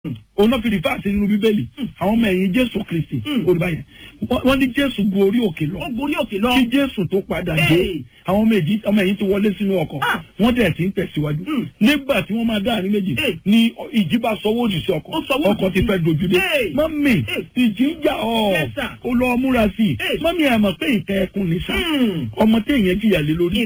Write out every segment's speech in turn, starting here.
Ona fi rìfáàsì nínú Bíbélì àwọn ọmọ ẹ̀yìn Jésù Kristi olùbá yẹn wọ́n ní Jésù gun orí òkè lọ kí Jésù tó padà dé àwọn ọmọ ẹ̀yìn ti wọlé sínú ọkọ̀ wọ́n dẹ̀ ti ń tẹ̀síwájú nígbà tí wọ́n máa dá àárín méjì ní ìjì bá sọwọ́ òdì sí ọkọ̀ ti fẹ́ dojú dé mọ́mì ìjì ń jà ó lọ múra sí i mọ́mì ẹ̀ mọ̀ pé ìkẹ́ ẹkún ní sá ọmọ tí èèyàn jìyà lé lórí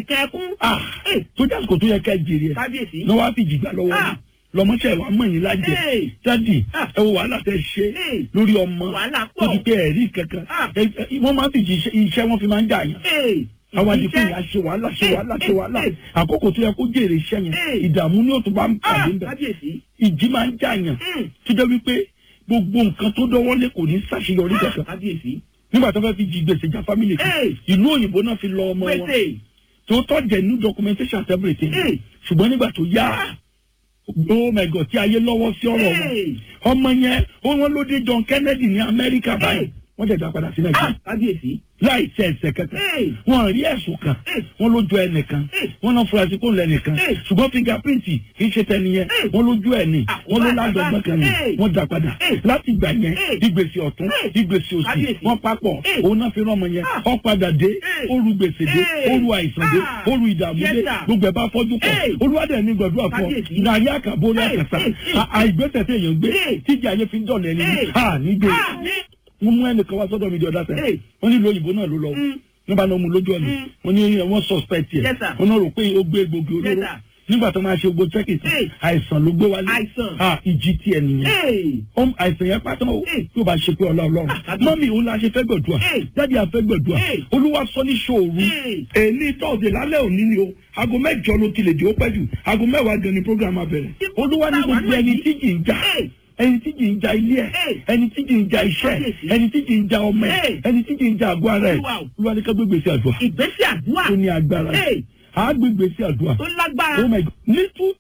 tó jásìkò tó yẹ ká jèrè ẹ̀ lọ́wọ́ á fi jìgbà lọ́wọ́ lọmọṣẹ wa mọ yín lájẹ dádì ẹ wo wàhálà tẹ ṣe lórí ọmọ tó ti pé ẹrí kankan wọn máa fi iṣẹ́ wọn fi máa ń jà yàn àwọn àdìpọ̀ yà ṣe wàhálà àkókò tó yẹ kó jèrè iṣẹ́ yẹn ìdààmú ní òtún bá ń pàdé ń bẹ ìjì máa ń jà yàn tó jẹ́ wípé gbogbo nǹkan tó dọ́wọ́lé kò ní ṣàṣeyọrí kankan nígbà tó fẹ́ fi jí gbèsè já fámìlì kan ìlú òyìnbó náà fi lọ ọmọ wọn tó tọ́jẹ̀ ní documentation and everything ṣùgbọ́n nígbà tó yá oh my God tí ayé lọ́wọ́ sí ọ̀rọ̀ wọn ọmọ yẹn wọ́n ló dé John Kennedy ní Amẹ́ríkà báyìí wọ́n jẹ́ ìdápadà sí Nàìjíríà láì ṣe ẹ̀ṣẹ̀ kankan wọ́n rí ẹ̀sùn kan wọ́n lójú ẹnìkan wọ́n náà furasí kó lẹ́nìkan ṣùgbọ́n fingerprint kì í ṣe tẹni yẹn wọ́n lójú ẹni wọ́n ló ládọ́gbọ́n kan ni wọ́n dá padà láti gbà yẹn ìgbésí ọ̀tún ìgbésí òsì wọ́n papọ̀ òun náà fi rán ọmọ yẹn ó padà dé ó ru gbèsè dé ó ru àìsàn dé ó ru ìdààmú dé gbogbo ẹ̀ bá fọ́jú pọ̀ olúwadẹ̀ ní gbọ̀dúrà fún ọ nàrí àkàbọ̀ orí àkàtà àìgbésẹ̀ tẹ̀yàn gbé tíjà ayé fi ń dọ̀lẹ́ nígbè wọ́n mú ẹnìkan wá sọ́dọ̀ mi di ọ̀dà tẹ̀ wọ́n nílò òyìnbó náà ló lọ nígbà náà mú lójú ọ̀nà wọ́n ní wọ́n suspect yẹ wọ́n náà rò pé ó gbé egbògi olóró nígbà tó máa ṣe gbogbo check-in àìsàn ló gbé wálé ìjì tiẹ̀ nìyẹn àìsàn yẹn pátá o yóò bá ṣe pé ọlọ́run mọ́mí òun la ṣe fẹ́ gbẹ̀dúà jáde àfẹ́ gbẹ̀dúà olúwa sọ ní ṣòru èyí tọ́ọ̀dẹ̀ lálẹ́ òní ni o aago 8 ló ti lè dé ó pẹ́ jù aago 10 gan ni program abẹ̀rẹ̀ olúwa ní gbogbo ẹni tí kì í já ẹni tí kì í ja ilé ẹ ẹni tí kì í ja iṣẹ́ ẹni tí kì í ja ọmọ ẹ ẹni tí kì í ja àgọ́ ara ẹ olúwa ní ká gbé gbèsè àdúrà tó ní agbára á gbé gbèsè àdúrà oh my God ní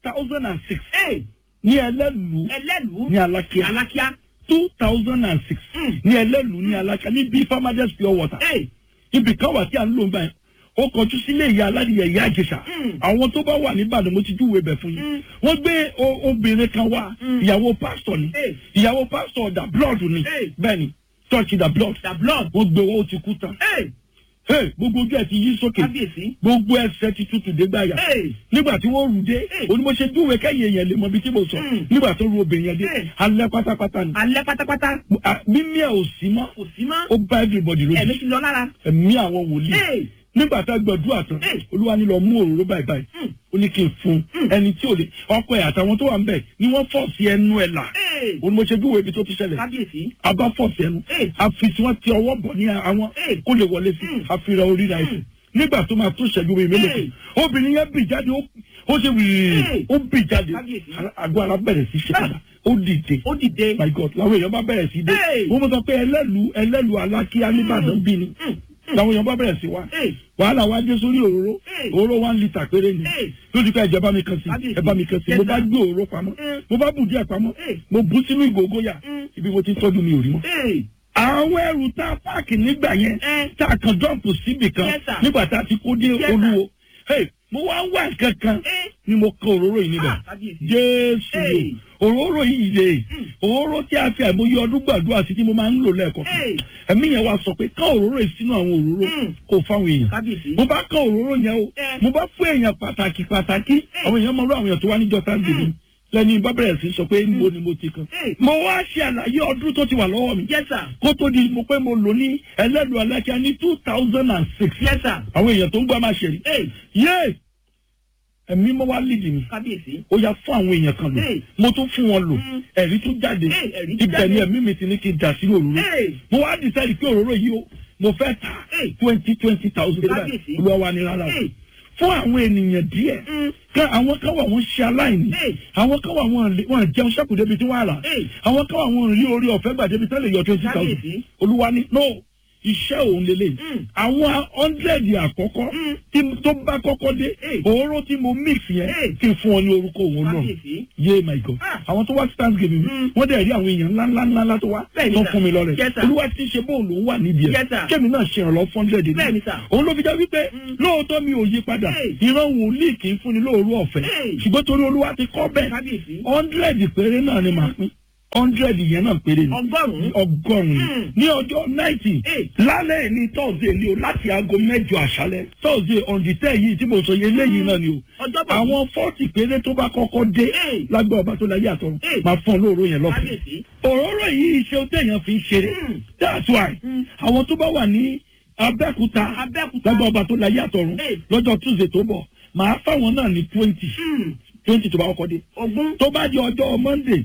2006 ní ẹlẹ́lú ní alákíá 2006 ní ẹlẹ́lú ní alákíá ní bí farmers pure water ibì kan wà tí à ń lò báyìí ó kọjú sílé ìyá aládìyẹ ìyá àjẹsà àwọn tó bá wà níbàdàn mo ti júwèé bẹ̀ fún yín wọ́n gbé obìnrin kan wá ìyàwó pásítọ̀ ni ìyàwó pásítọ̀ da blood ni bẹ́ẹ̀ ni church da blood wọ́n gbé wọ́n ó ti kú tán gbogbo ojú ẹ̀ ti yí sókè gbogbo ẹsẹ̀ ti tutù dé gbáyà nígbà tí wọ́n rù dé onímọ̀ṣẹ́ júwèé kẹ́yìn èèyàn lè mọ bí tí mo sọ nígbà tó ru obìnrin yẹn dé alẹ́ pátápátá ni mímí ẹ̀ ò sí mọ́ ó bá everybody lójú ẹ̀mí àwọn wòlíì nígbà tá a gbàdúrà tán olúwa ní lọ mú òróró báyìí ó ní kí n fún ẹni tí ò lè ọkọ ẹ̀ àtàwọn tó wà ń bẹ̀ ni wọ́n fọ́ọ̀sì ẹnu ẹ̀ là onímọ̀ṣẹ́jú ibi tó ti ṣẹlẹ̀ àbá fọ́ọ̀sì ẹnu àfi tí wọ́n ti ọwọ́ bọ̀ ní àwọn kó lè wọlé sí àfihàn orí ra ẹ̀sìn nígbà tó máa tún ṣẹ́jú wíì mélòó obìnrin yẹn bì jáde ó ṣe wìrì ó bì jáde àgọ́ ara bẹ̀rẹ̀ sí ṣe padà ó dìde my God làwọn èèyàn bá bẹ̀rẹ̀ sí dé wọ́n mọ̀ sọ pé ẹlẹ́lu alákíá níbàdàn bí ni làwọn èèyàn bá bẹ̀rẹ̀ sí wàhálà wá dé sórí òróró 1 litre péré ni lójú ká ẹ̀jẹ̀ bá mi kan sí mo bá gbé òróró pamọ́ mo bá bù díẹ̀ pamọ́ mo bù sínú ìgògó yà ibi mo ti tọ́jú mi ò rí mọ́. àwọn ẹrù tá a páàkì nígbà yẹn tá a kan dọ́ǹpù síbì kan nígbà tá a ti kó dé olúwo mo wá ń wá nǹkan kan ni mo kan òróró yìí níbẹ̀ Jésù òróró yìí lè òróró tí a fi àìmọye ọdún gbàdúrà sí tí mo máa ń lò lẹ́ẹ̀kọ̀ọ́ ẹ̀mí yẹn wá sọ pé ká òróró yìí sínú àwọn òróró kò fáwọn èèyàn mo bá ká òróró yẹn o mo bá fún èèyàn pàtàkì àwọn èèyàn mọ̀ lọ àwọn èèyàn tó wá níjọ́ sáńdé mi lẹ́ni bá bẹ̀rẹ̀ sí sọ pé níbo ni mo ti kan mo wá ṣe àlàyé ọdún tó ti wà lọ́wọ́ mi kó tó di mo pé mo lò ní ẹlẹ́dùn alákíá ní 2006 àwọn èèyàn tó ń gbọ́ máa ṣe rí ẹ̀mí mo wá lídìí mi ó yá fún àwọn èèyàn kan lò mo tún fún wọn lò ẹ̀rí tún jáde ibẹ̀ ni ẹ̀mí mi ti ní kí n dà sí òróró mo wá dìsáìdì pé òróró yìí o mo fẹ́ ta 20,000 olúwa wa ní rárá o fún àwọn ènìyàn díẹ̀ àwọn kan wà wọ́n ṣe aláìní àwọn kan wà wọ́n jẹun ṣẹ́kù débi tí wọ́n rà àwọn kan wà wọ́n rí orí ọ̀fẹ́ gbà débi tẹ́lẹ̀ yọ 20,000 olúwa ní no iṣẹ́ òun lélẹ̀ àwọn 100 àkọ́kọ́ tó bá kọ́kọ́ dé òróró tí mo mix yẹn kí n fún ọ ní orúkọ òun náà yé my God àwọn tó wá thanksgiving mi wọ́n dẹ̀ rí àwọn èèyàn ńláńlá tó wá tó fún mi lọ́rẹ̀ olúwa ti ṣe bóun lòún wà níbi ẹ̀ kémi náà ṣe ìrànlọ́ 100 ní òun ló fi jẹ́ wípé lóòótọ́ mi ò yí padà ìran wòlíì kì í fúnni lóòrú ọ̀fẹ́ ṣùgbọ́n torí olúwa ti kọ́ bẹ́ẹ̀ 100 péré náà ni màá pín 100 yẹn náà péré ni. ọgọ́rùn-ún. ní ọjọ́ 90 lálẹ́ ní Thursday ni o láti aago 8 àṣálẹ́ Thursday on the 10 yìí tí mo sọ yẹn léyìí náà ni o. àwọn 40 péré tó bá kọ́kọ́ dé lágbó ọba tó láyé àtọ̀run máa fún ọ lóòrò yẹn lọ́fẹ̀ẹ́. òróró yìí iṣẹ́ ó tẹ̀yàn fi ń ṣeré that's why àwọn tó bá wà ní Abẹ́òkúta lágbó ọba tó láyé àtọ̀run lọ́jọ́ Tuesday tó bọ̀ máa fáwọn náà ní 20 tó bá kọ́kọ́ dé. tó bá di ọjọ́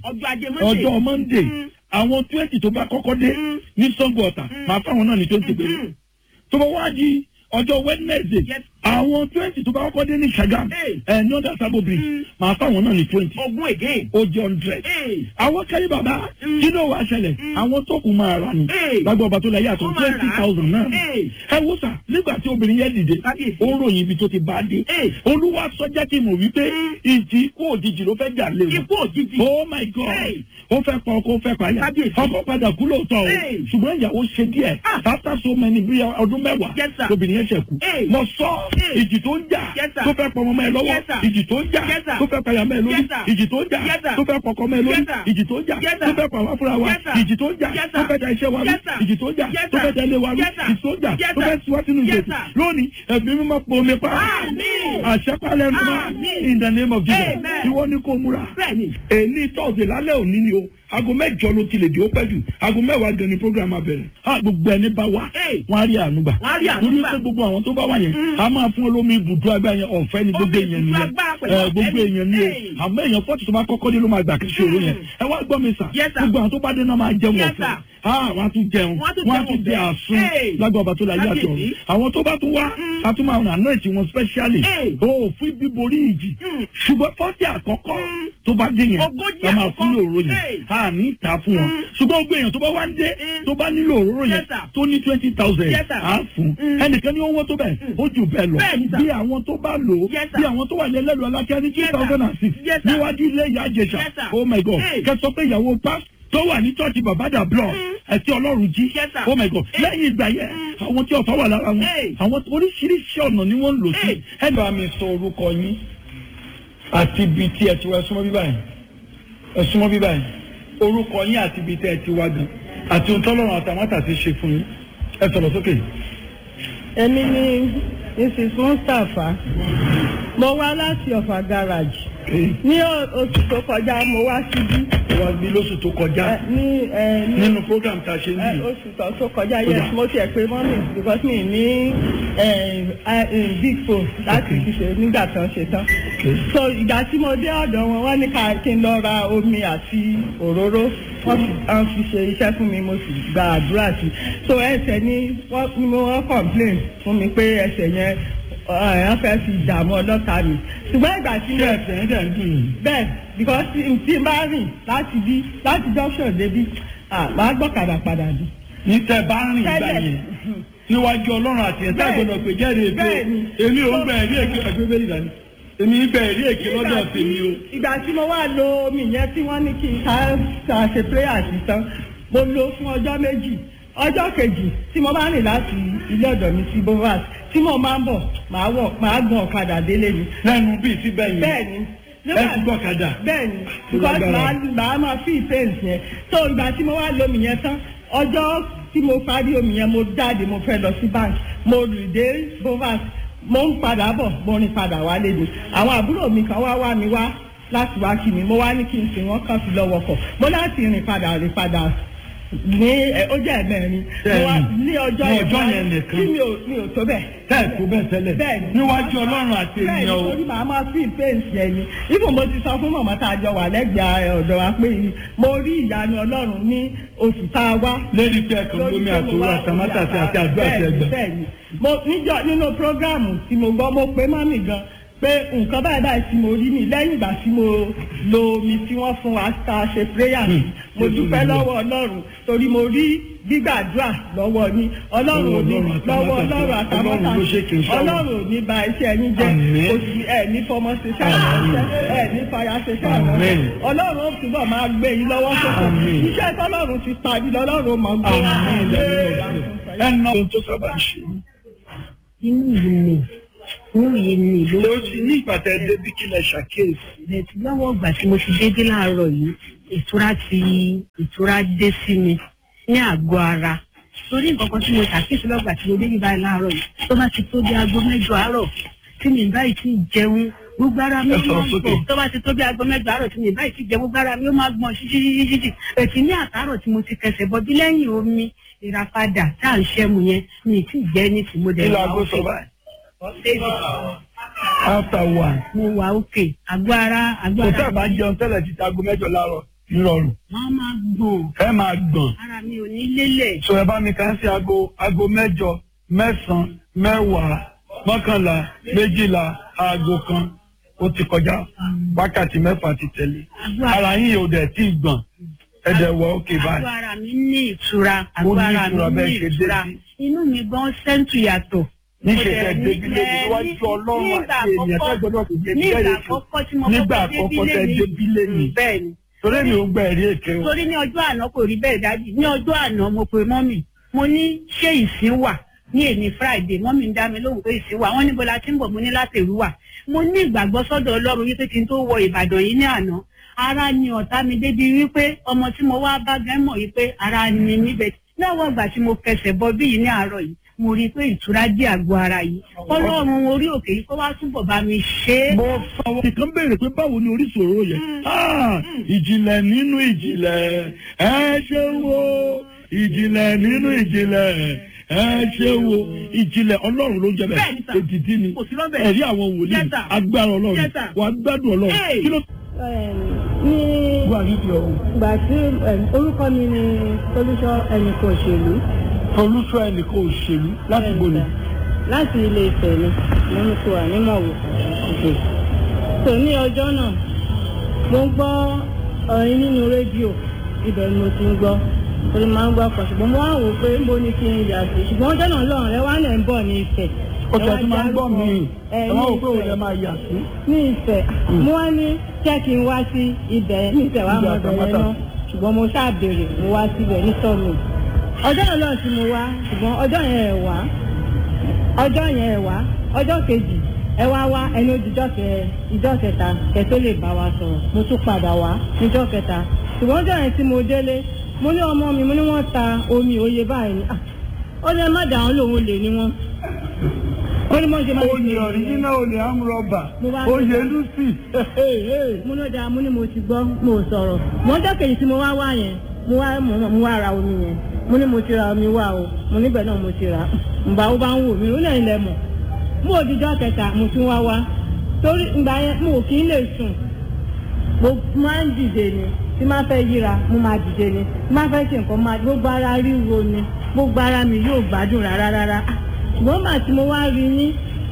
Monday àwọn 20 tó bá kọ́kọ́ dé ní Ṣàngó Ọ̀tà máa fáwọn náà ní 20 péré. tó bá wá di ọjọ́ Wednesday àwọn 20 tó bá kọ́kọ́ dé ní Ṣàgámù ní ọ̀dà Sabo Bridge máa fáwọn náà ní 20. ó jẹ́ 100. àwọn kẹ́lí bàbá kí ló wàá ṣẹlẹ̀ àwọn tó kù máa rà ní lágbó ọba tó láyé àtọ̀ 20,000 náà. ẹ wo sà nígbà tí obìnrin yẹn dìde ó ròyìn ibi tó ti bá dé. Olúwa sọ jẹ́ kí n mọ̀ wípé ìjì ikú òjijì ló fẹ́ jà lé wọn. Oh my God ó fẹ́ pa ọkọ ó fẹ́ pa yà ọkọ padà kú lóòótọ́ o ṣùgbọ́n ìyàwó ṣe díẹ̀ after so many bí ọdún mẹ́wàá obìnrin yẹn ṣẹ̀kú. mo sọ ìjì tó ń jà tó fẹ́ pọ̀ ọmọ ẹ lọ́wọ́ ìjì tó ń jà tó fẹ́ pa yàmẹ́ lórí ìjì tó ń jà tó fẹ́ pọkọ mẹ́ lórí ìjì tó ń jà tó fẹ́ pa wá fúnra wa ìjì tó ń jà tó fẹ́ da iṣẹ́ wa rú ìjì tó ń jà tó fẹ́ da ilé wa rú ìjì tó ń jà tó fẹ́ tiwa sínú ìgbèsè lónìí ẹ̀mí mímọ́ pọ̀ omi pa àṣẹpálẹ̀ mímọ́ in the name of Jesus ìwọ ni kò múra èyí tọ́sí lálẹ́ òní ni o aago 8 ló ti lè di ó pẹ́ jù aago 10 gan ni program abẹ̀rẹ̀ gbogbo ẹni bá wá wọn á rí ànúgbà torí pé gbogbo àwọn tó bá wà yẹn a máa fún olómi ibùdó agbá yẹn ọ̀fẹ́ ni gbogbo èèyàn ni gbogbo èèyàn ni o àmọ́ èèyàn 40 tó bá kọ́kọ́ dé ló máa gbà kí ṣòro yẹn ẹ wá gbọ́ mi sà gbogbo àwọn tó bá dé náà máa jẹun ọ̀fẹ́ wọ́n á tún jẹun wọ́n á tún jẹ àsun lágbà ọba tó láyé àti ọ̀run àwọn tó bá tún wá a tún máa ràn náà tí wọ́n specially fún bíborí ìjì ṣùgbọ́n 40 àkọ́kọ́ tó bá dé yẹn a máa fún òróró yẹn a ní ìta fún wọn ṣùgbọ́n gbé èèyàn tó bá wá ń dé tó bá nílò òróró yẹn tó ní 20,000 á fún ẹnìkan ní owó tó bẹ̀ ó jù bẹ́ẹ̀ lọ bí àwọn tó bá lò ó bí àwọn tó wà ní ẹlẹ́lu alákẹ́ ní 2006 níwájú ilé ìyá Ìjẹ̀ṣà oh my God kẹsọ pé ìyàwó past tó wà ní church babada block ẹtí Ọlọ́run jí oh my God lẹ́yìn ìgbà yẹn àwọn tí ọ̀fà wà lára wọn àwọn oríṣiríṣi ọ̀nà ni wọ́n ń lò sí. ẹ bá mi sọ orúkọ yín àti ibi tí ẹ ti wá ẹ súnmọ́ bí báyìí orúkọ yín àti ibi tí ẹ ti wá gan àti ohun tọ́lọ́run àtàwọn àtàtì ṣe fún yín ẹ sọ̀rọ̀ sókè. èmi ni Mrs. Mustapha mo wá láti Ọ̀fà garage ní oṣù tó kọjá mo wá síbí. wọ́n bí lóṣù tó kọjá nínú program tá a ṣe ní. oṣù tó kọjá yes mo tiẹ̀ pé mọ́mí because mi ní big phone láti fi ṣe nígbà tán ṣe tán. so ìgbà tí mo dé ọ̀dọ̀ wọn wọ́n ní kí n lọ ra omi àti òróró wọ́n fi ṣe iṣẹ́ fún mi mo sì gba àdúrà sí. so ẹsẹ̀ ni wọ́n complain fún mi pé ẹsẹ̀ yẹn wọ́n fẹ́ fi dààmú ọlọ́ta mi ṣùgbọ́n ìgbà tí mo ẹsẹ̀ ń dẹ̀ ń dùn yìí. bẹ́ẹ̀ because tí n bá rìn láti junction débi máa gbọ́kadà padà bí. ní tẹ bá rìn ìgbà yẹn níwájú Ọlọ́run àti ẹ̀ta ìgbọ́dọ̀ pé jẹ́rìí èké èmi ò ń bẹ̀ ẹ̀rí èké ẹgbẹ́ bẹ́ẹ̀ ìlànà èmi ń bẹ̀ ẹ̀rí èké lọ́dọ̀ tèmi o. ìgbà tí mo wá lo omi yẹn tí wọ́n ní kí n ká ṣe prayer sí tán mo lò fún ọjọ́ méjì ọjọ́ kejì tí mo bá rìn láti ilé ọ̀dọ̀ mi sí bovas tí mo máa ń bọ̀ máa gun ọ̀kadà délé ni. lẹ́nu bíi sí bẹ́yìn. bẹ́ẹ̀ni ẹ ti gbọ́ ọ̀kadà. bẹ́ẹ̀ni because màá máa fi ìfẹ́ǹsì yẹn so ìgbà tí mo wá lo omi yẹn tán ọjọ́ tí mo parí omi yẹn mo jáde mo fẹ́ lọ sí bank mo rìn dé bovas mo ń padà bọ̀ mo rìn padà wálé ni àwọn àbúrò mi kan wá mi wá láti wá kí mi mo wá ní kí n sìn wọ́n kàn fi lọ́wọ́ kọ̀ mo láti rìn padà ní ó jẹ́ ẹ̀mẹ́rin ní ọjọ́ yẹn nìkan tí mi ò tó bẹ́ẹ̀. bẹ́ẹ̀ tó bẹ́ẹ̀ tẹ́lẹ̀ níwájú Ọlọ́run àti ènìyàn o. bẹ́ẹ̀ ni màá máa fi ìfẹ́ǹsì ẹni ibò mo ti sọ fún mọ̀mọ́ tá a jọ wà lẹ́gbẹ̀ẹ́ ọ̀dọ̀ wa pé mo rí ìyanu Ọlọ́run ní oṣù tá a wá. lórí pé ẹ̀kan lómi àtòwò àtàmátàsí àti àdúrà àti ẹgbẹ́. bẹ́ẹ̀ni mo níjọ nínú prógráàmù tí mo gbọ́ mo pé mọ́mì gan pé nǹkan báyìí tí mo rí mi lẹ́yìn ìgbà tí mo lo omi tí wọ́n fún wa tá a ṣe prayer sí mo dúpẹ́ lọ́wọ́ Ọlọ́run torí mo rí gbígbàdúrà lọ́wọ́ ní Ọlọ́run ò ní lọ́wọ́ Ọlọ́run àtàmọ́tà Ọlọ́run ò ní ba iṣẹ́ yín jẹ́ oṣù ẹ̀ ní fọmọ ṣe ṣáà ẹ̀ ní fàyà ṣe ṣáà Ọlọ́run ó túbọ̀ máa gbé yín lọ́wọ́ sókè iṣẹ́ tọ́lọ́run ti parí lọ́lọ́run mọ̀ gbé ẹ̀ náà ohun tó sábà ń ṣe inú yìí ni ló ti ní ìpàtẹ débi kí lẹ ṣàkíyèsí. lọ́wọ́ ìgbà tí mo ti dédé láàárọ̀ yìí ìtura dé sí mi ní àgọ́ ara torí nǹkan kan tí mo ṣàkíyèsí lọ́gbà tí mo dé yìí báyìí láàárọ̀ yìí tó bá ti tó bí aago 8 àárọ̀ tí mi báyìí ti jẹun gbogbo ara mi ó máa gbọ̀n tó bá ti tó bí aago 8 àárọ̀ tí mi báyìí ti jẹun gbogbo ara mi ó máa gbọ̀n ṣíṣíṣíṣíṣí ètí ní àtàárọ̀ tí mo ti kẹsẹ̀ bọ́ bí lẹ́yìn omi ìràpadà tá à ń ṣẹ́mu yẹn mi ì tí ì jẹ́ ní tìmọ́dẹ̀ ilé aago sọ báyìí. after one. mo wà òkè àgọ́ ara. kò tẹ́ ẹ̀ bá jẹun tẹ́lẹ̀ ti ta aago 8 láàárọ̀ nírọ̀rùn. wọ́n máa gbọ̀n. ẹ máa gbọ̀n. ara mi ò ní lélẹ̀. sọ ẹ bá mi kàn sí aago 8, 9, 10, 11, 12 aago kan ó ti kọjá wákàtí 6 ti tẹ̀lé. ara yín yóò dẹ̀ tí ì gbọ̀n ẹ dẹ̀ wọ òkè báyìí. àgọ́ ara mi ní ìtura. àgọ́ ara mi ní ìtura. inú mi gan sẹ́ńtù yàtọ̀. níṣẹ́ tẹ débílé níwájú ọlọ́run àti ènìyàn tẹ́ gbọ́dọ̀ kò dé bílé yẹn nígbà àkọ́kọ́ tẹ débílé mi torí mi ò gbà ẹ̀rí èké o. torí ní ọjọ́ àná kò rí bẹ́ẹ̀ dájú ní ọjọ́ àná mo pe mọ́mì mo ní ṣé ìsín wà ní èmi Friday mọ́mì ń dá mi lóhùn pé ìsín wà wọ́n ní bọ́lá tí ń bọ̀ mo ní láti rú wà mo ní ìgbàgbọ́ sọ́dọ̀ ọlọ́run wípé kí n tó wọ Ìbàdàn yìí ní àná ara ni ọ̀tá mi débi wípé ọmọ tí mo wá bá gẹ́ mọ̀ wípé ara ni níbẹ̀ lọ́wọ́ ìgbà tí mo kẹsẹ̀ bọ bí yìí ní àárọ̀ yìí mo rí i pé ìtura dé àgọ́ ara yìí ọlọ́run orí òkè yìí kó wá túbọ̀ bá mi ṣe é. mo fọwọ́ nìkan béèrè pé báwo ni orísun òróró yẹn ìjìnlẹ̀ nínú ìjìnlẹ̀ ẹ ṣe wo ìjìnlẹ̀ nínú ìjìnlẹ̀ ẹ ṣe wo ìjìnlẹ̀ ọlọ́run ló ń jẹ bẹ́ẹ̀ èdìdí ni ẹ̀rí àwọn wòlíì agbára ọlọ́run wà á gbádùn ọlọ́run kí ló. ní ìgbà tí orúkọ mi ni Folúṣọ́ ẹnìkan òṣèlú. Folúṣọ́ ẹnìkan òṣèlú láti gbòòlù. láti Ilé Ifẹ̀ ni mo ń kó ànímọ̀wò òkè. tò ní ọjọ́ náà mo ń gbọ́ ọ̀rin nínú rédíò ibẹ̀ ni mo ti ń gbọ́ torí máa ń gbọ́ ọkọ̀ ṣùgbọ́n mo wá wò pé ń bo ní kí n yà sí ṣùgbọ́n ọjọ́ náà lọ́rùn rẹ wá lẹ̀ ń bọ̀ ní Ifẹ̀. ó tẹ̀ tí máa ń gbọ́ mi ẹ̀ wọ́n wò pé òun lè máa yà sí. ní Ifẹ̀ mo wá ní jẹ́ kí n wá sí ibẹ̀ ní Ifẹ̀ wá mọ̀ bẹ̀rẹ̀ náà ṣùgbọ́n mo ṣàbèrè mo wá síbẹ̀ ní sọ́ọ̀nù ọjọ́ náà lọ́ọ̀ tí mo wá ṣùgbọ́n ọjọ́ yẹn ẹ̀ wá ọjọ́ kejì ẹ wá ẹni ìjọ kẹta kẹ tó lè bá wa sọ̀rọ̀ mo tún padà wá níjọ́ kẹta ṣùgbọ́n ọjọ́ yẹn tí mo délé mo ní ọmọ mi mo ní wọ́n ta omi òye báyìí ni ó ní ẹ má dà wọ́n lòun lè ní wọ́n. ó ní mọ̀ ṣe máa ń oyè ọ̀ríjínà olè amúrọ̀bà oyè lucy. mo ní ọjà mo ní mo ti gbọ́ mo sọ̀rọ̀ mo ọjọ́ kejì tí mo wá yẹn mo wá ra omi yẹn mo ní mo ti ra omi wá o mo níbẹ̀ náà mo ti rà ǹbà ó bá ń wò mí ó lẹ́yìn lẹ́mọ̀ mo òdìjọ́ kẹta mo tún wá torí ìgbà yẹn mo kì í lè sùn mo máa ń dìde ni tí máa fẹ́ yíra mo máa dìde ni tí máa fẹ́ ṣe nǹkan máa gbogbo ara ríro ni gbogbo ara mi yóò gbádùn rárá ṣùgbọ́n màá tí mo wá rí ní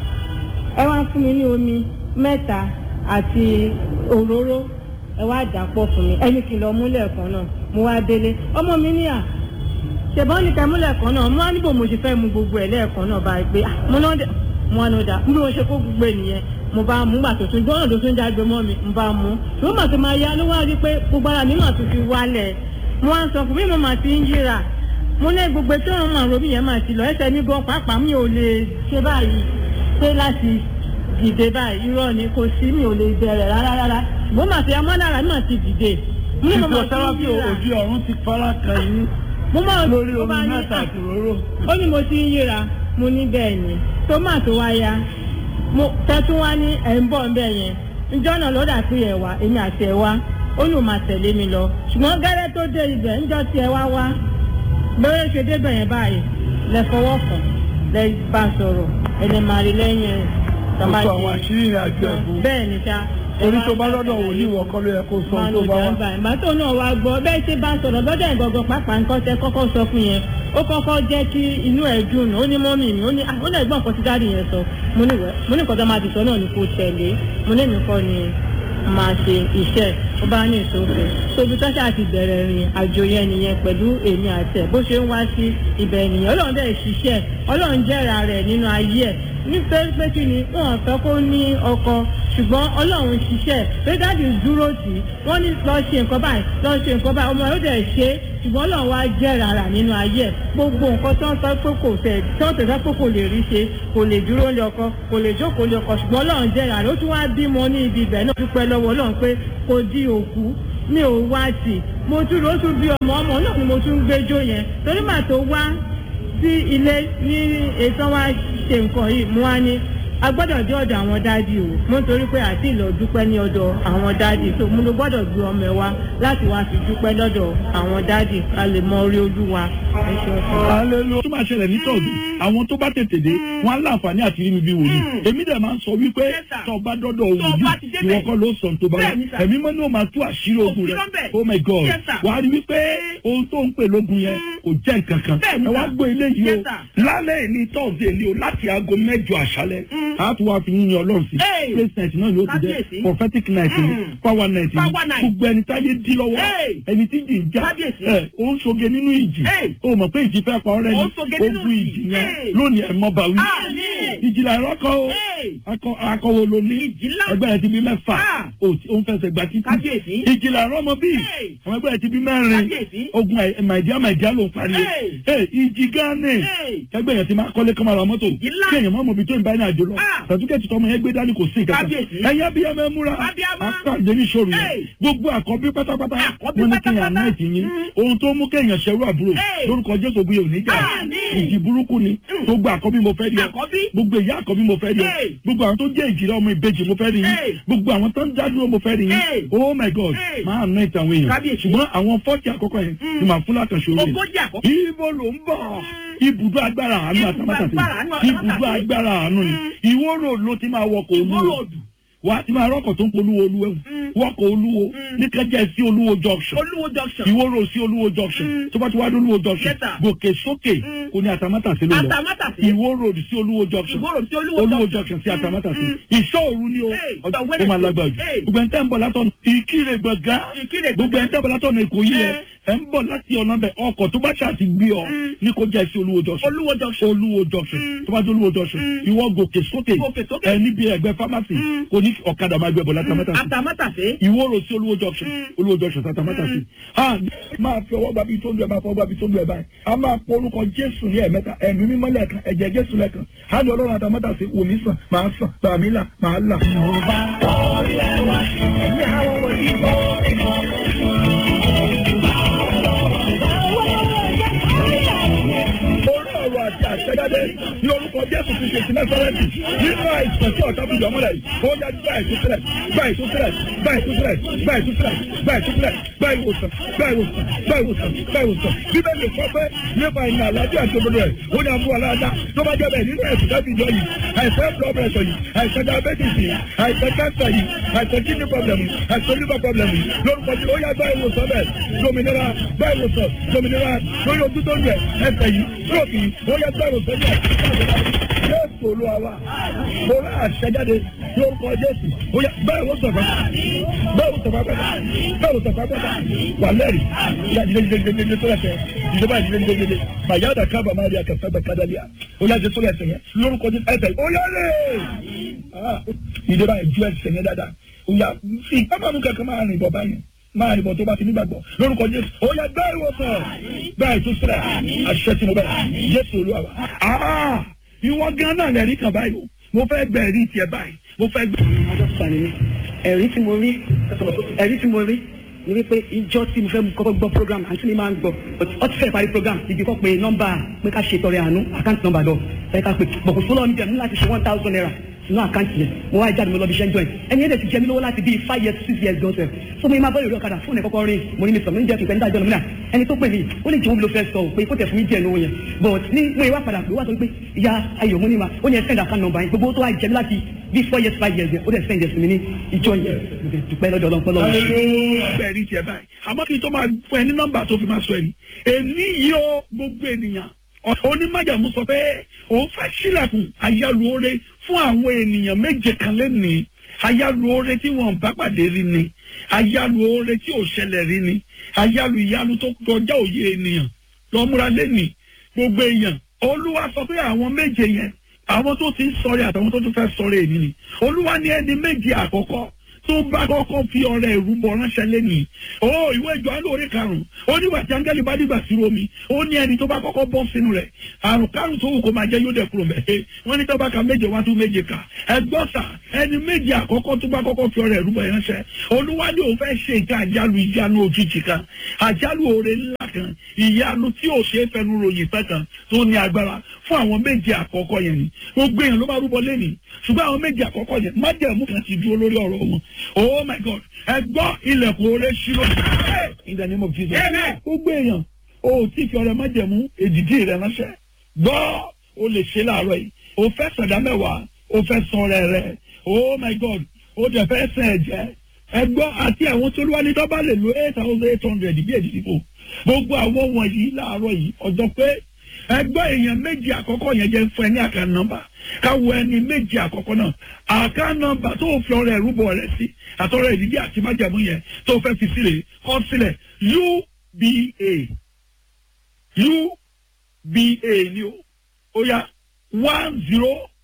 ẹ wá fún mi ní omi 3 àti òróró ẹ wá dàpọ̀ fún mi ẹni kì í lọ múlẹ̀ kan náà mo wá délé ọmọ mi ní ṣèbọn ní kẹmúlẹ̀ kan náà mo wá níbo mo ṣe fẹ́ mu gbogbo ẹ̀ lẹ́ẹ̀kan náà báyìí pé mo náà mo wá náà dà bí mo ṣe kó gbogbo ènìyàn mo bá mú gbà tuntun gbọ́dọ̀ tó tún jágbe mọ́ mi mo bá mú ṣùgbọ́n màá tó máa yá ló wá rí pé gbogbo ara mi mà tún fi wálẹ̀ mo wá sọ fún mi mo mà ti ń yíra mo ní gbogbo tí wọn máa romi yẹn máa ti lọ ẹsẹ̀ mi gan pàápàá mi ò lè ṣe báyìí ṣe láti dìde báyìí irọ́ ni kò sí mi ò lè bẹ̀rẹ̀ rárá mo mà ti amọ́lára mi mà ti dìde. ìfọ̀sáráfì òjì ọ̀run ti fara kan yín lórí omi 3 àti òróró. ó ní mo ti ń yíra mo ní bẹ́ẹ̀ ni tómàtò wá ya mo tẹ́tún wá ní ẹ̀ ń bọ̀ ń bẹ̀ yẹn ìjọ náà ló dà pé ẹ̀ wá èmi àti ẹ̀ wá ó lù máa tẹ̀lé mi lọ ṣùgbọ́n gẹ́rẹ́ tó dé ibẹ̀ ńjọ́ tí ẹ wá bẹ́ẹ̀ ṣe débẹ̀ yẹn báyìí lẹ fọwọ́ kàn lẹ bá sọ̀rọ̀ ẹ̀lẹ́ máa rí lẹ́yìn ẹ̀ tàbá ṣe àwọn àṣírí ìrìnàjò ẹ̀fún. bẹ́ẹ̀ ni ṣá. orí tó bá lọ́dọ̀ wò ní ìwọ kọ́ ló yẹ kó sọ tó bá wá. ìgbà tó náà wá gbọ́ bẹ́ẹ̀ ṣe bá sọ̀rọ̀ lọ́dọ̀ ìgbọ̀ngàn pàápàá nǹkan tẹ kọ́kọ́ sọ fún yẹn ó kọ́kọ́ jẹ́ kí inú ẹ̀ dùn ó ní mọ́mì mi ó ní ẹ̀gbọ́n kan tí dáàdì yẹn sọ mo ní nǹkan tó máa ti sọ náà ni kò tẹ̀lé mo ní èmi kọ́ ni máa ṣe iṣẹ́ ó bá ní ìsòfin tóbi tọ́ṣà ti bẹ̀rẹ̀ rìn àjò yẹn nìyẹn pẹ̀lú èmi àtẹ̀ bó ṣe ń wá sí ibẹ̀ nìyẹn ọlọ́run dẹ̀ ṣiṣẹ́ ọlọ́run jẹ́ra rẹ̀ nínú ayé ẹ̀ nítorí pé kí ni wọn fẹ́ kó ní ọkọ ṣùgbọ́n ọlọ́run ṣiṣẹ́ pé dáàdì dúró tì í wọ́n ní lọ ṣe nǹkan báyìí ọmọ yóò dẹ̀ ṣe ṣùgbọ́n ọlọ́run wá jẹ́ra rà nínú ayé ẹ̀ gbogbo nǹkan tó ń sọ pé kò fẹ́ tó ń tẹ̀sán pé kò lè rí ṣe kò lè dúró lé ọkọ kò lè jókòó lé ọkọ ṣùgbọ́n ọlọ́run jẹ́ra rà ó tún wá bímọ ní ibi ibẹ̀ náà dúpẹ́ lọ́wọ́ ọlọ́run pé kò di òkú mi ò wá tì mo tún lóṣù bí ọmọ náà ni mo tún ń gbẹ́jọ́ yẹn torí màá tó wá sí ilé ní ètò wa ṣe nǹkan yìí mo wá ní a gbọ́dọ̀ dé ọ̀dọ̀ àwọn dáàdì o mo nítorí pé àti ìlọ dúpẹ́ ní ọ̀dọ̀ àwọn dáàdì tó mo ló gbọ́dọ̀ gbé ọmọ ẹ wá láti wá fi dúpẹ́ lọ́dọ̀ àwọn dáàdì ká lè mọ orí Olúwa. Hallelujah. tó máa ṣẹlẹ̀ ní tọ́ọ̀dù àwọn tó bá tètè dé wọn á láǹfààní àti rí mi bí wòlíì èmi dẹ̀ máa ń sọ wípé tó bá dọ́dọ̀ òwúdù ìwọ kọ́ ló sọ tó bá wà ẹ̀mí mọ́ ní o máa tú àṣírí ogun rẹ̀ oh my God wà á rí wípé ohun tó ń pè lógun yẹn kò jẹ́ nǹkan kan ẹ wá gbọ́ eléyìí o lálẹ́ ní tọ́ọ̀dù èlé o láti aago 8 àṣálẹ́ a tún wá fi yín yan Ọlọ́run sí praise night náà yóò ti jẹ́ prophetic night ni power night ni gbogbo ẹni táyé dí lọ́wọ́ ẹni tí jì ń já ó ń ṣoge nínú ìjì ó mọ̀ pé ìjì fẹ́ pa ọ́rẹ́ ni ó bu ìjì yẹn lónìí ẹ̀ mọ́ bàwí ìjì là ẹ̀rọ kọ́ o akọ̀wò ló ní ẹgbẹ́ rẹ̀ ti bí 6 ó ń fẹsẹ̀ gbà títí ìjì là ẹ̀rọ mọ́ bí àwọn ẹgbẹ́ rẹ̀ ti bí 4 ogun màìdíá ló ń pariwo ìjì gánà ẹgbẹ́ rẹ̀ ti máa kọ́lé kọ́mọ́ra mọ́tò kí èèyàn mọ́ mọ́ bí tó ń bá ní àjò lọ sàtúkẹ́tì tọmọ yẹn gbé dání kò sí ìkẹta ẹ̀yìn abiyamọ ẹ múra àpàdé ní ìṣòro yẹn gbogbo àkọ́bí pátápátá wọn ní kéèyàn náà ti yín ohun tó mú kéèyàn ṣẹrú àbúrò lórúkọ Jésù gbé òní jà ìjì burúkú ni gbogbo àkọ́bí mo fẹ́ rí ọ gbogbo ìyá àkọ́bí mo fẹ́ rí ọ gbogbo àwọn tó jẹ́ ìjìlá ọmọ ìbejì mo fẹ́ rí yín gbogbo àwọn tó ń dádúró mo fẹ́ rí yín oh my God máa ná ìtàn àwọn èèyàn ṣùgbọ́n àwọn 40 àkọ́kọ́ yẹn ni màá fún látàṣọ rẹ ibo ló ń bọ̀ ibùdó agbára àánú àtàmátàsí ibùdó agbára àánú ni ìwóró ló ti máa wọkọ̀ olúwo wà á ti máa rọ́kọ̀ tó ń polúwo olúwo wọkọ̀ olúwo ní kẹjẹ sí olúwo junction ìwóró sí olúwo junction tó bá ti wá dé olúwo junction gòkè sókè kò ní àtàmátàsí ló lọ ìwóró sí olúwo junction olúwo junction sí àtàmátàsí ìṣọ́ òru ni ó máa lágbàá jù gbogbo ẹni tẹ́ ń bọ̀ látọ̀nà ìkírè gbọ̀ngàn gbogbo ẹni tẹ́ ń bọ̀ látọ̀nà èkó yìí ẹ ń bọ̀ láti ọ̀nà bẹ̀ ọkọ̀ tó bá ṣáà ti gbé ọ ní kó jẹ́ sí olúwo junction tó bá dé olúwo junction ìwọ gòkè sókè ẹ níbi ẹgbẹ́ pharmacy kò ní ọ̀kadà máa gbẹ bọ̀ látàmátàsí ìwọ rò sí olúwo junction látàmátàsí máa fi ọwọ́ gbàbí tó ń lu ẹ̀ máa fọwọ́ gbàbí tó ń lu ẹ̀ báyìí a máa pọ orúkọ Jésù ní ẹ̀mẹ́ta ẹ̀mí mímọ́ lẹ́ẹ̀kan ẹ̀jẹ̀ Jésù lẹ́ẹ̀kan á ní Ọlọ́run àtàmátàsí òní sàn máa sàn bàmílà máa là. Àti àṣẹjáde ní orúkọ Jésù ti ṣe ti Násárẹ́tì nínú àìsàn tí ọ̀tá bìjọ mọ́lẹ̀ yìí ó yá gba ìtúsílẹ̀ gba ìtúsílẹ̀ gba ìtúsílẹ̀ gba ìtúsílẹ̀ gba ìtúsílẹ̀ gba ìwòsàn gba ìwòsàn gba ìwòsàn gba ìwòsàn Bíbélì sọ pé nípa ìrìn àlàáfíà àti òdodo rẹ̀ ó ní àbúrò aláàdá tó bá jẹ́ bẹ́ẹ̀ nínú ẹ̀sùn láti ìjọ yìí àìsàn blood pressure yìí àìsàn diabetes yìí àìsàn cancer yìí àìsàn kidney problem yìí àìsàn liver problem yìí lórúkọ tí ó yá gba ìwòsàn bẹ́ẹ̀ dominira gba ìwòsàn dominira lórí ojú tó ń lẹ̀ ẹsẹ̀ yìí stroke yìí ó yá gba ìwòsàn bẹ́ẹ̀ Jésù Olúwa wa mo rà àṣẹjáde lórúkọ Jésù ó yá gba ìwòsàn bẹ́ẹ̀ wà lẹ́rìí ìyá jíjẹ tó lẹ́sẹ̀ ìjọba ìdílé màyáda kábà máa rí akẹ́fẹ́ kádàlíà ó yá jẹ tó lẹ́sẹ̀ yẹn lórúkọ Jésù ẹsẹ̀ ó yá lè ìjọba ìjú ẹsẹ̀ yẹn dáadáa ó yá fi kábàámu kankan máa rìn bọ̀ báyìí máa rìn bọ̀ tó bá ti nígbàgbọ́ lórúkọ Jésù ó yá gbá ìwòsàn gbá ìtúsílẹ̀ àṣẹ tí mo bẹ̀ Jésù Olúwa wa. Ìwọ gan náà lẹ́rìí kan báyìí o mo fẹ́ gbẹ ẹ̀rí tiẹ̀ báyìí mo fẹ́ gbẹ. ẹ̀rí tí mo rí ni wípé ìjọ tí mo fẹ́ kọ́kọ́ gbọ́ program àti ní máa ń gbọ́ ọ ti fẹ́ parí program ibi kọ́ pé nọ́mbà pé ká ṣe tọrẹ àánú àkáǹtì nọ́mbà lọ ẹ ká pé bọ̀kù fúnlọ́ mi bẹ̀rẹ̀ láti ṣe 1,000 naira sínú àkáǹtì yẹn mo wá jáde mo lọ bí iṣẹ́ ń jọ ẹ̀ ẹni ẹ̀dẹ̀ ti jẹ́ mi lówó láti bíi 5 years 6 years gan sẹ́f so mo máa bọ́ ìròyìn ọ̀kadà fóònù ẹ̀kọ́kọ́ rí mo ní mi sọ mo ní jẹ́ pípẹ́ níta ìjọ lómìnà ẹni tó pè mí ó lè jẹ́ òun ló fẹ́ sọ pé kó tẹ̀ fún mi díẹ̀ lówó yẹn but ní mo ìwà padà pé ó wà sọ pé ìyá ayọ̀ mo ní ma ó ní ẹ send account number yẹn gbogbo tó wá jẹ́ mi láti bíi 4 years 5 years yẹn ó dẹ̀ send yẹn sí mi ní ìjọ yẹn mo fẹ́ dúpẹ́ lọ́dọ̀ ọlọ́pọ̀lọ́ bẹ́ẹ̀ni tiẹ̀ báyìí àmọ́ kí n tó máa fún ẹ ní nọ́mbà tó fi máa sọ ẹni èmi yóò gbogbo ènìyàn onímọ̀jàmú sọ pé òun fẹ́ sílẹ̀kùn ayálùore fún àwọn ènìyàn méje kan lẹ́nìí ayálùore tí wọ́n bá pàdé rí ni ayálùore tí ò ṣẹlẹ̀ rí ni ayálù tó kọjá òye ènìyàn lọ́múra lẹ́nìí gbogbo èèyàn Olúwa sọ pé àwọn méje yẹn àwọn tó ti ń sọ̀rẹ́ àtàwọn tó tún fẹ́ sọ̀rẹ́ èmi ni Olúwa ní ẹni méje àkọ́kọ́ tó bá kọ́kọ́ fi ọrẹ ìrúbọ ránṣẹ́ lẹ́nìí. Ó ìwé ìjọ alóore karùn-ún ó nígbà tí áńgẹ́lì bá dìgbà sí omi ó ní ẹni tó bá kọ́kọ́ bọ́ sínú rẹ̀ àrùn kárùn tó wù kó máa jẹ́ yóò dẹ̀ kúrò mẹ́. Wọ́n ní tó bá ka méje wá tún méje kà. Ẹgbọ́n sà ẹni méje àkọ́kọ́ tó bá kọ́kọ́ fi ọrẹ ìrúbọ ránṣẹ́. Olúwa ní òun fẹ́ ṣe nǹkan àjálù ìjánu òjijì kan àjálù oore ńlá kan ìyanu tí ò ṣe é fẹnu ròyìn pẹ́ kan tó ní agbára fún àwọn méje àkọ́kọ́ yẹn ni. Gbogbo èèyàn ló bá rúbọ lẹ́nìí ṣùgbọ́n àwọn méje àkọ́kọ́ yẹn májẹ̀mú kan ti dúró lórí ọ̀rọ̀ wọn. Oh my God ẹ gbọ́ ilẹ̀kùn oore ṣírò in the name of Jesus. Gbogbo èèyàn o tí fi ọrẹ májẹ̀mú èdìdí rẹ ránṣẹ́ gbọ́ o lè ṣe láàárọ̀ yìí o fẹ́ sọ̀dá mẹ́wàá o fẹ́ san ọrẹ rẹ. Oh my God o dẹ̀ fẹ́ sẹ̀ ẹ̀jẹ̀ ẹ gbọ́ àti àwọn tó lúwa ní tó bá lè lo 8,800 bí èdìdí kò gbogbo àwọn wọ̀nyí láàárọ̀ yìí ọjọ́ pé ẹgbẹ́ èèyàn méjì àkọ́kọ́ yẹn jẹ́ fún ẹ ní àká nọ́mbà káwọ ẹni méjì àkọ́kọ́ náà àká nọ́mbà tó fi ọrẹ ìrúbọ rẹ sí àtọrẹ ìdíjí àti májàmú yẹn tó fẹ́ fi sílẹ̀ kọ sílẹ̀ UBA ni ó yá 10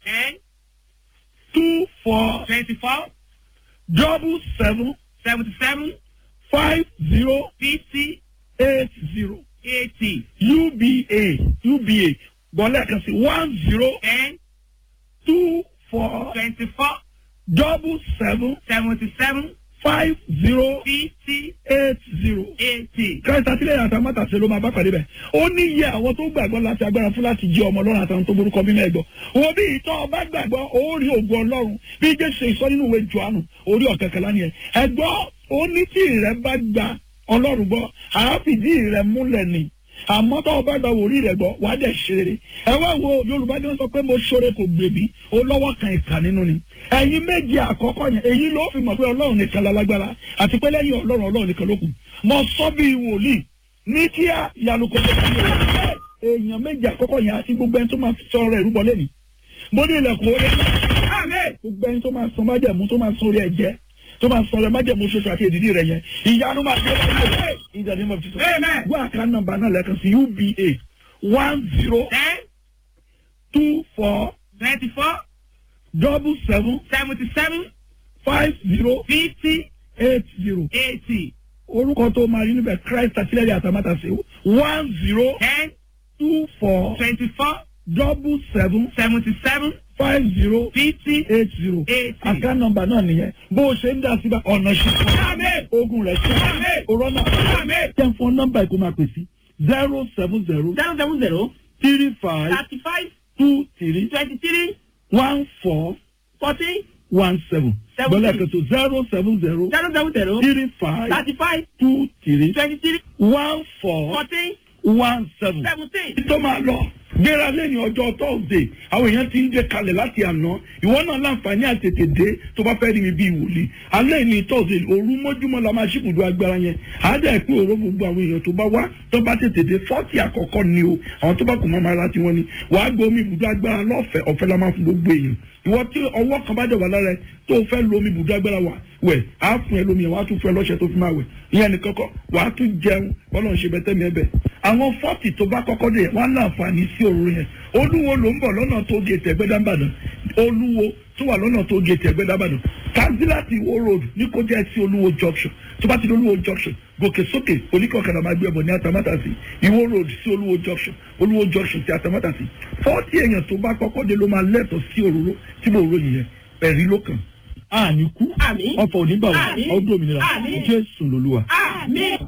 24 24 77 77 50 50 80 80 UBA bọ́lá kan sí 10 10 24 24 77 77 50 50 80. 80. Christ àtìlẹ́yìn àtàmátà ṣe ló máa bá pàdé bẹ̀. Ó ní iye àwọn tó gbàgbọ́ láti agbára fún láti jẹ́ ọmọ Ọlọ́run àtàwọn tó borúkọ bí náà gbọ́. Wọ́n bí ìtọ́ ọba gbàgbọ́ ó rí ògùn Ọlọ́run bí Jésù ìsọ nínú ìwé Jòhánù orí ọ̀kẹ́kẹ́lá ni ẹ̀. Ẹ̀gbọ́ ó ní tí ìrẹ́ bá gba Ọlọ́run gbọ́ àáfìdí ìrẹ́ múlẹ̀ ni. Àmọ́ tó o bá gba wòrí rẹ̀ gbọ́ wàá dẹ̀ ṣeré. Ẹ wá wo Yorùbá ní wọ́n sọ pé mo ṣoore kò gbèbí ó lọ́wọ́ kan ìkà nínú ni. Ẹ̀yin méjì àkọ́kọ́ yẹn èyí ló fi mọ̀ pé Ọlọ́run nìkan lálágbára àti pé lẹ́yìn Ọlọ́run nìkan ló kù. Mo sọ bí wòlíì ní kíá ìyanu kò tó kọ́ ní ọ̀rọ̀. Èèyàn méjì àkọ́kọ́ yẹn àti gbogbo ẹni tó máa sọ ọ̀rọ̀ ìrúbọ lẹ́nu. Mo ní ilẹ̀kùn orí gbogbo ẹni tó máa sọ májẹ̀mú tó máa sọ orí ẹ̀jẹ̀ tó máa sọ ọ̀rọ̀ májẹ̀mú ṣoṣo àti èdìdí rẹ̀ yẹn ìyanu máa ṣe é in the name of Jesus. Wọ́n àká nọ́mbà náà lẹ́ẹ̀kan sí UBA 10 24 24 77 77 50 50 80. 80. Orúkọ tó máa rí níbẹ̀ Christ àtìlẹ́yìn àtàmátà sí 10 10 24 24 77 77 50 50 80. 80. Àká nọ́mbà náà nìyẹn bó o ṣe ń dá síbà ọ̀nà ṣe ogun rẹ̀ ṣe òrọ́nà jẹ́ fún nọ́mbà ìkó máa pè sí 070 070 35 35 23 23 14 40 17. Bọ́lá ẹ̀kẹ́ tó 070 070 35 35 23 23 14 14 17. 17. Tó máa lọ gbéra lẹ́yìn ọjọ́ Thursday àwọn èèyàn ti ń dé kalẹ̀ láti àná ìwọ náà láǹfààní àtètè dé tó bá fẹ́ rí mi bí ìwòlíì alẹ́ ní Thursday òru mọ́júmọ́ la máa ṣíbùdó agbára yẹn àádá ẹ̀ pé òró gbogbo àwọn èèyàn tó bá wá tó bá tètè dé 40 àkọ́kọ́ ni o àwọn tó bá kù mọ́ máa ra tiwọn ni wàá gbé omi ibùdó agbára lọ́fẹ̀ẹ́ ọ̀fẹ́ la máa fún gbogbo èèyàn ìwọ tí ọwọ́ kan bá dẹ̀ wà lára ẹ tó fẹ́ lo omi ibùdó agbára wà wẹ̀ á fún ẹ lómi yẹn wàá tún fún ẹ lọ́ṣẹ tó fi máa wẹ̀ ìyẹn ní kọ́kọ́ wàá tún jẹun Ọlọ́run ṣe bẹ́tẹ́ mi ẹbẹ̀ àwọn 40 tó bá kọ́kọ́ dé wọ́n á láǹfààní sí òru yẹn Olúwo ló ń bọ̀ lọ́nà tó gé tẹ̀gbẹ́dàbàdàn Olúwo tó wà lọ́nà tó gé tẹ̀gbẹ́dàbàdàn Tanzilati Ìwó road ní kó jẹ́ sí Olúwo junction tó bá ti di Olúwo junction gòkè sókè oníkọ̀ọ̀kadà máa gbé ẹ̀bọ̀ ní Atamátàsí Ìwó road sí Olúwo junction sí Atamátàsí 40 èèyàn tó bá kọ́kọ́ dé ló máa lẹ́tọ̀ọ́ sí òróró tí mo ròyìn yẹn ẹ̀rí ló kàn. Àní kú ọ̀pọ̀ onígbà ọdún òmìnira Jésù lolúwa.